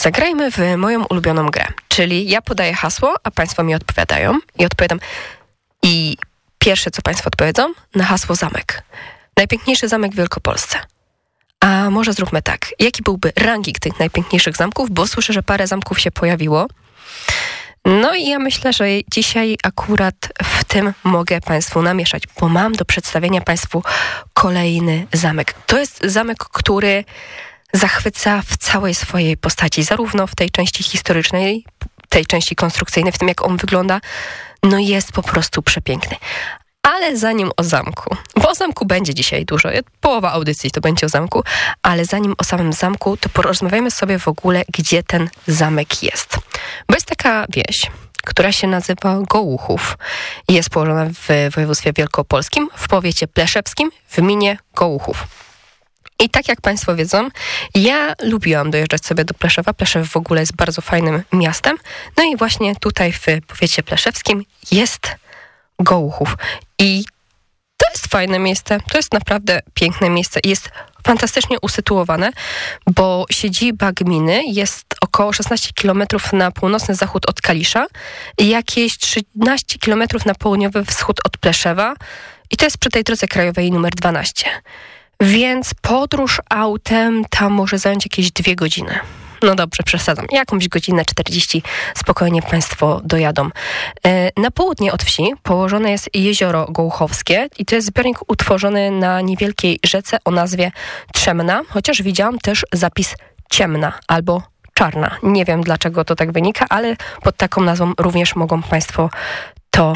Zagrajmy w moją ulubioną grę, czyli ja podaję hasło, a państwo mi odpowiadają i odpowiadam. I pierwsze, co państwo odpowiedzą, na hasło zamek. Najpiękniejszy zamek w Wielkopolsce. A może zróbmy tak. Jaki byłby ranking tych najpiękniejszych zamków? Bo słyszę, że parę zamków się pojawiło. No i ja myślę, że dzisiaj akurat w tym mogę państwu namieszać, bo mam do przedstawienia państwu kolejny zamek. To jest zamek, który zachwyca w całej swojej postaci, zarówno w tej części historycznej, tej części konstrukcyjnej, w tym jak on wygląda, no jest po prostu przepiękny. Ale zanim o zamku, bo o zamku będzie dzisiaj dużo, połowa audycji to będzie o zamku, ale zanim o samym zamku, to porozmawiamy sobie w ogóle, gdzie ten zamek jest. Bo jest taka wieś, która się nazywa Gołuchów i jest położona w województwie wielkopolskim, w powiecie pleszewskim, w gminie Gołuchów. I tak jak państwo wiedzą, ja lubiłam dojeżdżać sobie do Pleszewa. Pleszew w ogóle jest bardzo fajnym miastem. No i właśnie tutaj w powiecie pleszewskim jest Gołuchów. I to jest fajne miejsce, to jest naprawdę piękne miejsce i jest fantastycznie usytuowane, bo siedziba gminy jest około 16 km na północny zachód od Kalisza i jakieś 13 km na południowy wschód od Pleszewa i to jest przy tej drodze krajowej numer 12. Więc podróż autem tam może zająć jakieś 2 godziny. No dobrze, przesadzam. Jakąś godzinę 40 spokojnie państwo dojadą. Na południe od wsi położone jest jezioro Gołuchowskie i to jest zbiornik utworzony na niewielkiej rzece o nazwie Trzemna, chociaż widziałam też zapis Ciemna albo Czarna. Nie wiem, dlaczego to tak wynika, ale pod taką nazwą również mogą państwo